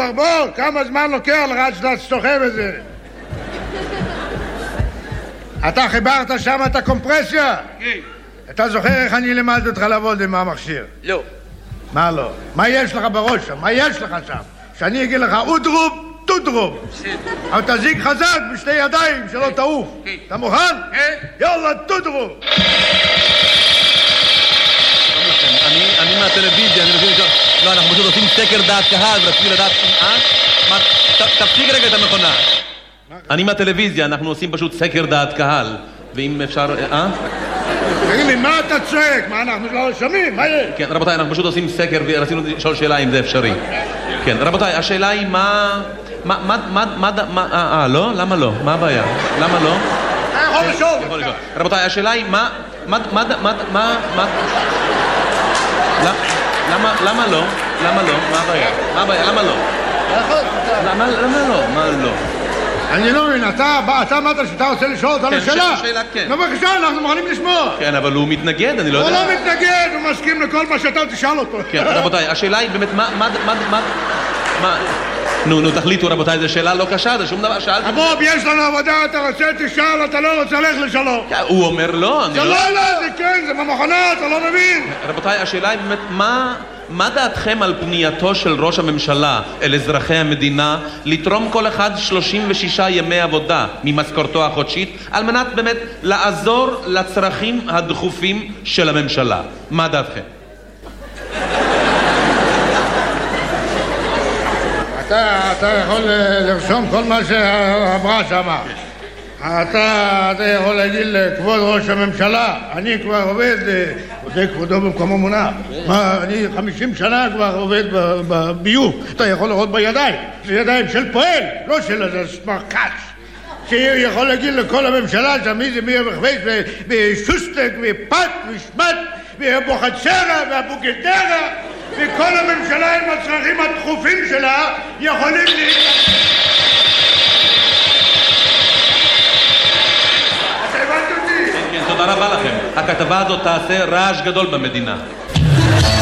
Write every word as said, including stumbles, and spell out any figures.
ברבור, כמה זמן לוקח לך עד שאתה סוחב את זה? אתה חיברת שם את הקומפרסיה? כן. אתה זוכר איך אני למדתי אותך לעבוד עם המכשיר? לא. מה לא? מה יש לך בראש שם? מה יש לך שם? שאני אגיד לך אודרוב, טודרוב. אבל תזיק חזק בשתי ידיים שלא תעוף. אתה מוכן? כן. יאללה, טודרוב. אני מהטלוויזיה, אני מבין... לא, אנחנו פשוט עושים סקר דעת קהל ורציתי לדעת... אה? מה? תפסיק רגע את המכונה. אני מהטלוויזיה, אנחנו עושים פשוט סקר דעת קהל. ואם אפשר... אה? תגיד לי, מה אתה צועק? מה, אנחנו לא שומעים? מה יש? כן, רבותיי, אנחנו פשוט עושים סקר ורצינו לשאול שאלה אם זה אפשרי. כן, רבותיי, השאלה היא מה... מה... מה... מה... מה... מה... אה, לא? למה לא? מה הבעיה? למה לא? אתה יכול לשאול. רבותיי, השאלה היא מה... מה... מה... מה... מה... מה... למה... למה לא? למה לא? מה הבעיה? מה הבעיה? למה לא? למה לא? מה לא? אני לא מבין, אתה אמרת שאתה רוצה לשאול אותנו כן, שאלה? שאלה, כן. בבקשה, אנחנו מוכנים לשמוע. כן, אבל הוא מתנגד, אני לא הוא יודע. לא מתנגד, הוא מסכים לכל מה שאתה תשאל אותו. כן, רבותיי, השאלה היא באמת, מה, מה, מה, מה, מה... נו, נו, תחליטו, רבותיי, זו שאלה לא קשה, זה שום דבר, שאלתי... בוב, יש לנו עבודה, אתה רוצה תשאל, אתה לא רוצה ללכת לשלום. הוא אומר לא, אני זה לא... לא, לא, זה כן, זה במכונה, אתה לא מבין. רבותיי, השאלה היא באמת, מה... מה דעתכם על פנייתו של ראש הממשלה אל אזרחי המדינה לתרום כל אחד שלושים ושישה ימי עבודה ממשכורתו החודשית על מנת באמת לעזור לצרכים הדחופים של הממשלה? מה דעתכם? אתה, אתה יכול לרשום כל מה שאמרה שמה. אתה, אתה יכול להגיד לכבוד ראש הממשלה, אני כבר עובד, זה כבודו במקומו מונח. מה, אני חמישים שנה כבר עובד בביוב. אתה יכול לראות בידיים, זה ידיים של פועל, לא של איזה סמרקש. שיכול להגיד לכל הממשלה שמי זה מי המחבש ושוסטק ופת ושמת ובוחצרה והבוגדרה וכל הממשלה עם הצרכים הדחופים שלה יכולים לי... אתה הבנת אותי? כן, כן, תודה רבה לכם. הכתבה הזאת תעשה רעש גדול במדינה.